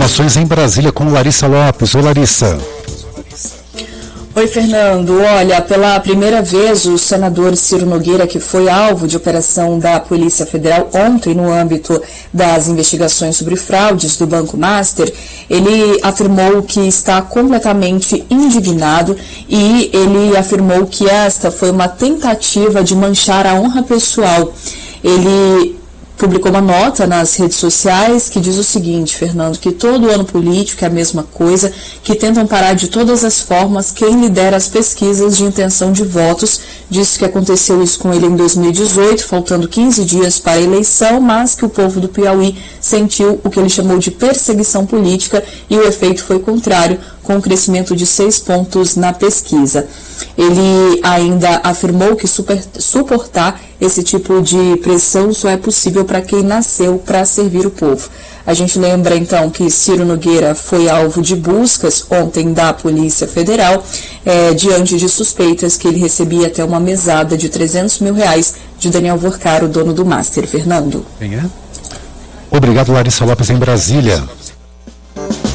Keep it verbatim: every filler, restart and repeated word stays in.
informações em Brasília com Larissa Lopes. Ô Larissa. Oi, Fernando. Olha, pela primeira vez o senador Ciro Nogueira, que foi alvo de operação da Polícia Federal ontem no âmbito das investigações sobre fraudes do Banco Master, ele afirmou que está completamente indignado e ele afirmou que esta foi uma tentativa de manchar a honra pessoal. Ele publicou uma nota nas redes sociais que diz o seguinte, Fernando, que todo ano político é a mesma coisa, que tentam parar de todas as formas quem lidera as pesquisas de intenção de votos. Disse que aconteceu isso com ele em dois mil e dezoito, faltando quinze dias para a eleição, mas que o povo do Piauí sentiu o que ele chamou de perseguição política e o efeito foi contrário, com um crescimento de seis pontos na pesquisa. Ele ainda afirmou que super, suportar esse tipo de pressão só é possível para quem nasceu para servir o povo. A gente lembra então que Ciro Nogueira foi alvo de buscas ontem da Polícia Federal, é, diante de suspeitas que ele recebia até uma mesada de trezentos mil reais de Daniel Vorcaro, dono do Master. Fernando. Quem é? Obrigado, Larissa Lopes, em Brasília.